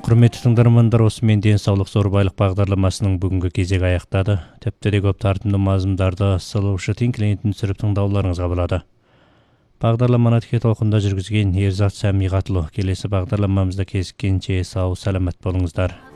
Құрметті тыңдармандар, осымен денсаулық зор байлық бағдарламасының бүгінгі кезегі аяқтады. Тіпті де көп тартымды мазмұндарды сылушы тин клиентін түсіріп тыңдауларыңызға болады. Бағдарламаны тіке толқында жүргізген Ерзат Сәмиғатұлы. Келесі бағдарламамызда кезіккенше сау саламат болыңыздар.